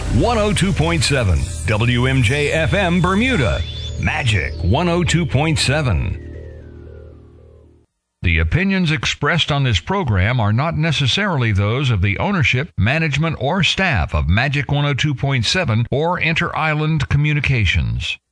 102.7 WMJ FM Bermuda. Magic 102.7. The opinions expressed on this program are not necessarily those of the ownership, management, or staff of Magic 102.7 or Inter-Island Communications.